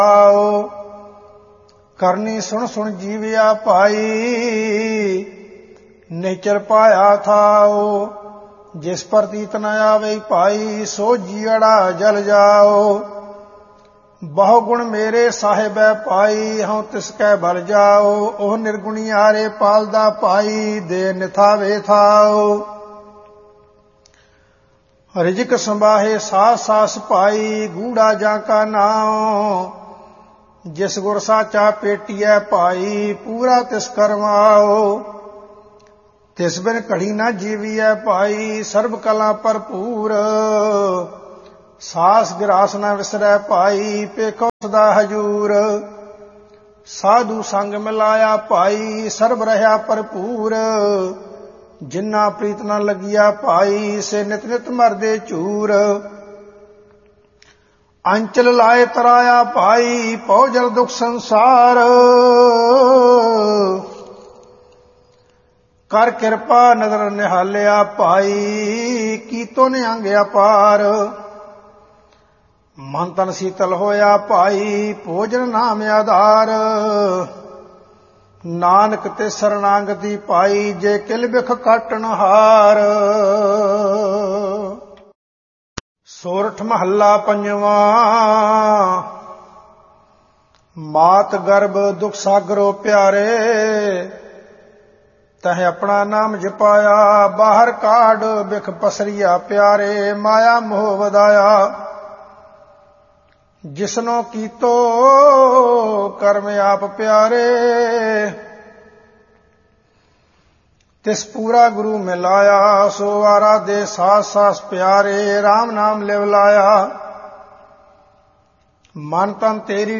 ਆਓ। ਕਰਨੀ ਸੁਣ ਸੁਣ ਜੀਵਿਆ ਭਾਈ, ਨਿਚਰ ਪਾਇਆ ਥਾਓ। ਜਿਸ ਪ੍ਰਤੀਤ ਨ ਆਵੇ ਭਾਈ, ਸੋ ਜੀਅੜਾ ਜਲ ਜਾਓ। ਬਹੁ ਗੁਣ ਮੇਰੇ ਸਾਹਿਬੈ ਪਾਈ, ਹਉ ਤਿਸ ਕੈ ਬਲ ਜਾਓ। ਉਹ ਨਿਰਗੁਣੀ ਆਰੇ ਪਾਲਦਾ ਭਾਈ, ਦੇ ਨਿਥਾਵੇ ਥਾਓ। ਰਿਜਕ ਸੰਬਾਹੇ ਸਾਸ ਸਾਸ ਭਾਈ, ਗੂੜਾ ਜਾਂ ਕਾ ਨਾਉ। ਜਿਸ ਗੁਰ ਸਾਚਾ ਪੇਟੀਐ ਭਾਈ, ਪੂਰਾ ਤਿਸ ਕਰਮਾਓ। ਤਿਸ ਬਿਨ ਘੜੀ ਨਾ ਜੀਵੀਐ ਭਾਈ, ਸਰਬ ਕਲਾ ਭਰਪੂਰ। ਸਾਸ ਗਿਰਾਸ ਨਾ ਵਿਸਰੈ ਭਾਈ, ਪੇਖੋ ਸਦਾ ਹਜੂਰ। ਸਾਧੂ ਸੰਗ ਮਿਲਾਇਆ ਭਾਈ, ਸਰਬ ਰਹਾ ਭਰਪੂਰ। ਜਿਨਾ ਪ੍ਰੀਤ ਨ ਲੱਗਿਆ ਭਾਈ, ਸੇ ਨਿਤ ਨਿਤ ਮਰਦੇ ਝੂਰ। ਅੰਚਲ ਲਾਏ ਤਰਾਇਆ ਭਾਈ, ਪਉ ਜਲ ਦੁਖ ਸੰਸਾਰ। ਕਰ ਕਿਰਪਾ ਨਦਰ ਨਿਹਾਲਿਆ ਭਾਈ, ਕੀਤੋ ਨਿਹੰਗ ਅਪਾਰ। ਮਨ ਤਨ ਸੀਤਲ ਹੋਇਆ ਭਾਈ, ਭੋਜਨ ਨਾਮ ਆਧਾਰ। ਨਾਨਕ ਤੇ ਸਰਨਾਗਤੀ ਪਾਈ, ਜੇ ਕਿਲ ਬਿਖ ਕਾਟਣ ਹਾਰ। ਸੋਰਠ ਮਹੱਲਾ ਪੰਜਵਾਂ। ਮਾਤ ਗਰਭ ਦੁਖ ਸਾਗਰੋ ਪਿਆਰੇ, ਤਹਿ ਆਪਣਾ ਨਾਮ ਜਪਾਇਆ। ਬਾਹਰ ਕਾਢ ਬਿਖ ਪਸਰੀਆ ਪਿਆਰੇ, ਮਾਇਆ ਮੋਹ ਵਧਾਇਆ। ਜਿਸਨੋ ਕੀਤੋ ਕਰਮ ਆਪ ਪਿਆਰੇ, ਤਿਸ ਪੂਰਾ ਗੁਰੂ ਮਿਲਾਇਆ। ਸੋ ਆਰਾਧੇ ਸਾਸ ਸਾਸ ਪਿਆਰੇ, RAM ਨਾਮ ਲਿਵ ਲਾਇਆ। ਮਨ ਤਨ ਤੇਰੀ